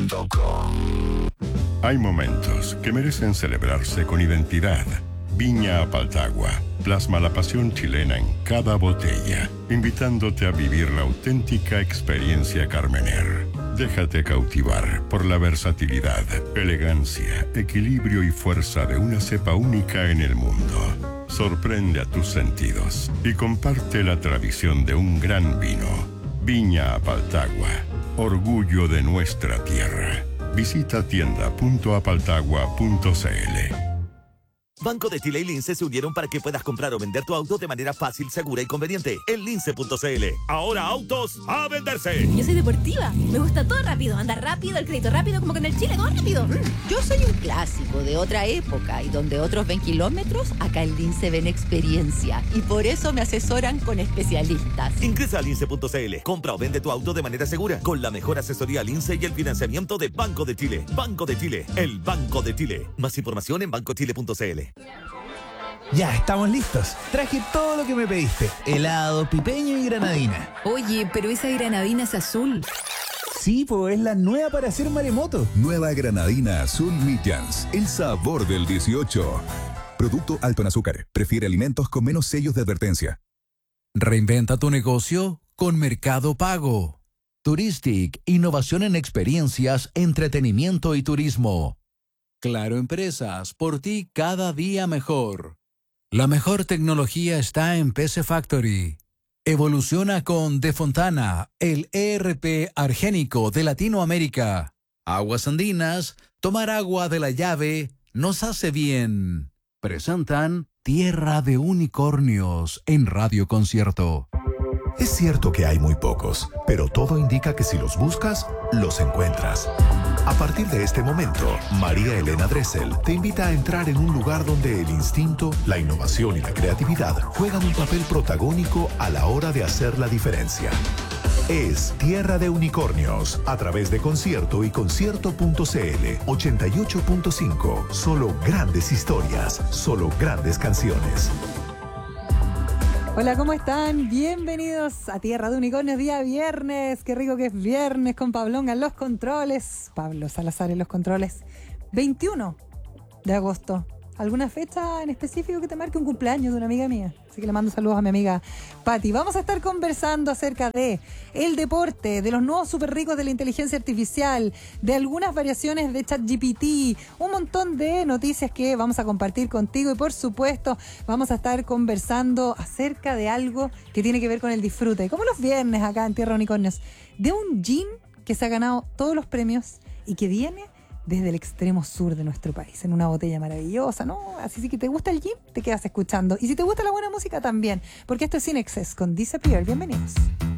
Hay momentos que merecen celebrarse con identidad. Viña Apaltagua plasma la pasión chilena en cada botella, invitándote a vivir la auténtica experiencia Carmener. Déjate cautivar por la versatilidad, elegancia, equilibrio y fuerza de una cepa única en el mundo. Sorprende a tus sentidos y comparte la tradición de un gran vino. Viña Apaltagua, orgullo de nuestra tierra. Visita tienda.apaltagua.cl. Banco de Chile y Lince se unieron para que puedas comprar o vender tu auto de manera fácil, segura y conveniente en lince.cl. Ahora autos a venderse. Yo soy deportiva, me gusta todo rápido, andar rápido, el crédito rápido, como que en el Chile todo rápido. Yo soy un clásico de otra época y donde otros ven kilómetros, acá en Lince ven experiencia y por eso me asesoran con especialistas. Ingresa a lince.cl, compra o vende tu auto de manera segura con la mejor asesoría Lince y el financiamiento de Banco de Chile. Banco de Chile, el Banco de Chile. Más información en bancochile.cl. Ya, estamos listos. Traje todo lo que me pediste. Helado, pipeño y granadina. Oye, pero esa granadina es azul. Sí, pues es la nueva para hacer maremoto. Nueva granadina azul Mitjans. El sabor del 18. Producto alto en azúcar. Prefiere alimentos con menos sellos de advertencia. Reinventa tu negocio con Mercado Pago. Turistic, innovación en experiencias, entretenimiento y turismo. Claro Empresas, por ti cada día mejor. La mejor tecnología está en PC Factory. Evoluciona con De Fontana, el ERP argénico de Latinoamérica. Aguas Andinas, tomar agua de la llave nos hace bien. Presentan Tierra de Unicornios en Radio Concierto. Es cierto que hay muy pocos, pero todo indica que si los buscas, los encuentras. A partir de este momento, María Elena Dressel te invita a entrar en un lugar donde el instinto, la innovación y la creatividad juegan un papel protagónico a la hora de hacer la diferencia. Es Tierra de Unicornios, a través de Concierto y Concierto.cl 88.5. Solo grandes historias, solo grandes canciones. Hola, ¿cómo están? Bienvenidos a Tierra de Unicornios, día viernes. Qué rico que es viernes con Pablonga en los controles. Pablo Salazar en los controles. 21 de agosto. ¿Alguna fecha en específico que te marque un cumpleaños de una amiga mía? Así que le mando saludos a mi amiga Patti. Vamos a estar conversando acerca de el deporte, de los nuevos súper ricos de la inteligencia artificial, de algunas variaciones de ChatGPT, un montón de noticias que vamos a compartir contigo y por supuesto vamos a estar conversando acerca de algo que tiene que ver con el disfrute, como los viernes acá en Tierra de Unicornios, de un gin que se ha ganado todos los premios y que viene desde el extremo sur de nuestro país, en una botella maravillosa, ¿no? Así que te gusta el gym, te quedas escuchando. Y si te gusta la buena música, también, porque esto es In Excess con Disappear. Bienvenidos.